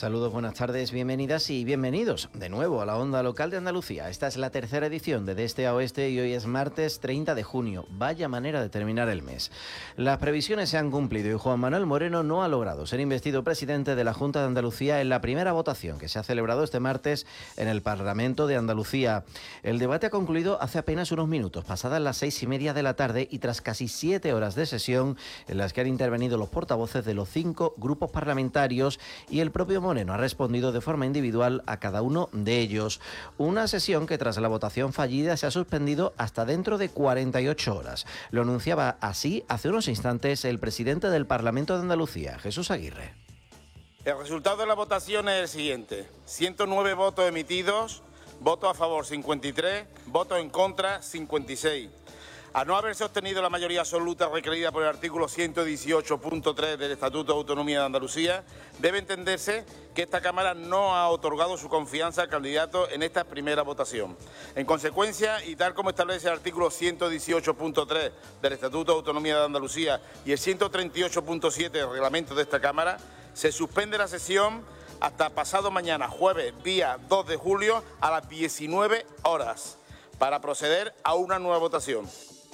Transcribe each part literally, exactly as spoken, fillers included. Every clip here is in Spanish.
Saludos, buenas tardes, bienvenidas y bienvenidos de nuevo a la Onda Local de Andalucía. Esta es la tercera edición de De Este a Oeste y hoy es martes treinta de junio. Vaya manera de terminar el mes. Las previsiones se han cumplido y Juan Manuel Moreno no ha logrado ser investido presidente de la Junta de Andalucía en la primera votación que se ha celebrado este martes en el Parlamento de Andalucía. El debate ha concluido hace apenas unos minutos, pasadas las seis y media de la tarde y tras casi siete horas de sesión en las que han intervenido los portavoces de los cinco grupos parlamentarios y el propio Moreno ha respondido de forma individual a cada uno de ellos. Una sesión que tras la votación fallida se ha suspendido hasta dentro de cuarenta y ocho horas. Lo anunciaba así hace unos instantes el presidente del Parlamento de Andalucía, Jesús Aguirre. El resultado de la votación es el siguiente: ciento nueve votos emitidos, votos a favor cincuenta y tres, votos en contra cincuenta y seis. Al no haberse obtenido la mayoría absoluta requerida por el artículo ciento dieciocho punto tres del Estatuto de Autonomía de Andalucía, debe entenderse que esta Cámara no ha otorgado su confianza al candidato en esta primera votación. En consecuencia, y tal como establece el artículo ciento dieciocho punto tres del Estatuto de Autonomía de Andalucía y el ciento treinta y ocho punto siete del reglamento de esta Cámara, se suspende la sesión hasta pasado mañana, jueves, día dos de julio, a las diecinueve horas, para proceder a una nueva votación.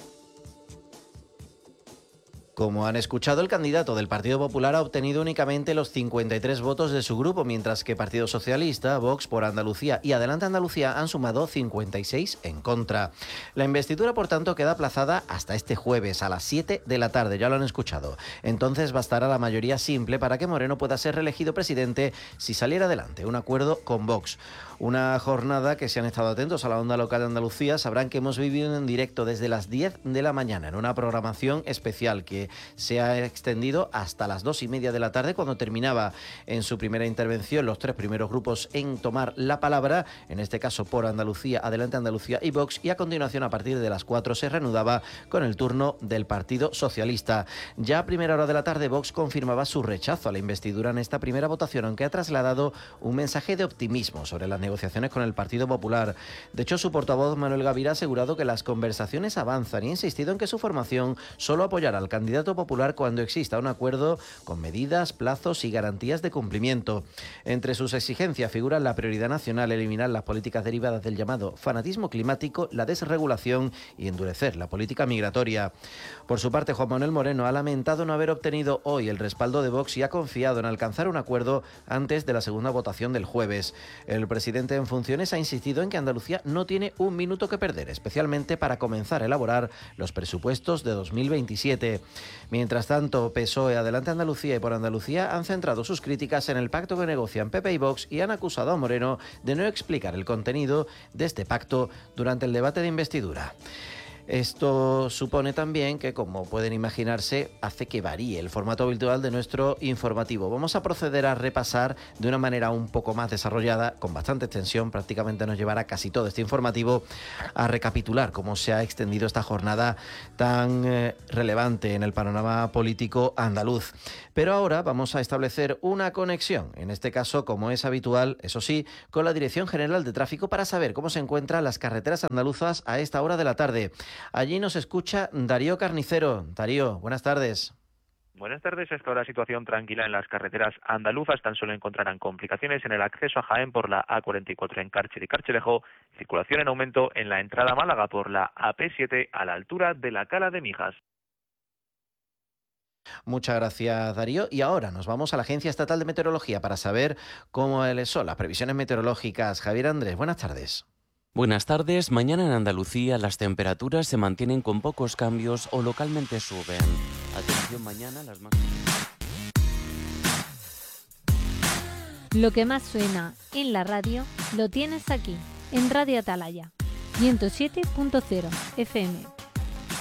Como han escuchado, el candidato del Partido Popular ha obtenido únicamente los cincuenta y tres votos de su grupo, mientras que Partido Socialista, Vox por Andalucía y Adelante Andalucía han sumado cincuenta y seis en contra. La investidura, por tanto, queda aplazada hasta este jueves a las siete de la tarde, ya lo han escuchado. Entonces bastará la mayoría simple para que Moreno pueda ser reelegido presidente si saliera adelante un acuerdo con Vox. Una jornada que, si han estado atentos a la Onda Local de Andalucía, sabrán que hemos vivido en directo desde las diez de la mañana en una programación especial que se ha extendido hasta las dos y media de la tarde, cuando terminaba en su primera intervención los tres primeros grupos en tomar la palabra, en este caso por Andalucía, Adelante Andalucía y Vox, y a continuación a partir de las cuatro se reanudaba con el turno del Partido Socialista. Ya a primera hora de la tarde Vox confirmaba su rechazo a la investidura en esta primera votación, aunque ha trasladado un mensaje de optimismo sobre las negociaciones con el Partido Popular. De hecho, su portavoz Manuel Gavira ha asegurado que las conversaciones avanzan y ha insistido en que su formación solo apoyará al candidato popular cuando exista un acuerdo con medidas, plazos y garantías de cumplimiento. Entre sus exigencias figuran la prioridad nacional, eliminar las políticas derivadas del llamado fanatismo climático, la desregulación y endurecer la política migratoria. Por su parte, Juan Manuel Moreno ha lamentado no haber obtenido hoy el respaldo de Vox y ha confiado en alcanzar un acuerdo antes de la segunda votación del jueves. El presidente en funciones ha insistido en que Andalucía no tiene un minuto que perder, especialmente para comenzar a elaborar los presupuestos de dos mil veintisiete. Mientras tanto, P S O E, Adelante Andalucía y Por Andalucía han centrado sus críticas en el pacto que negocian P P y Vox y han acusado a Moreno de no explicar el contenido de este pacto durante el debate de investidura. Esto supone también que, como pueden imaginarse, hace que varíe el formato habitual de nuestro informativo. Vamos a proceder a repasar de una manera un poco más desarrollada, con bastante extensión, prácticamente nos llevará casi todo este informativo, a recapitular cómo se ha extendido esta jornada tan eh, relevante en el panorama político andaluz. Pero ahora vamos a establecer una conexión, en este caso, como es habitual, eso sí, con la Dirección General de Tráfico para saber cómo se encuentran las carreteras andaluzas a esta hora de la tarde. Allí nos escucha Darío Carnicero. Darío, buenas tardes. Buenas tardes. Hasta ahora situación tranquila en las carreteras andaluzas. Tan solo encontrarán complicaciones en el acceso a Jaén por la A cuarenta y cuatro en Cárcher y Cárcelejo. Circulación en aumento en la entrada a Málaga por la A P siete a la altura de la Cala de Mijas. Muchas gracias, Darío. Y ahora nos vamos a la Agencia Estatal de Meteorología para saber cómo son las previsiones meteorológicas. Javier Andrés, buenas tardes. Buenas tardes. Mañana en Andalucía las temperaturas se mantienen con pocos cambios o localmente suben. Atención, mañana las máximas. Lo que más suena en la radio lo tienes aquí, en Radio Atalaya, ciento siete punto cero F M.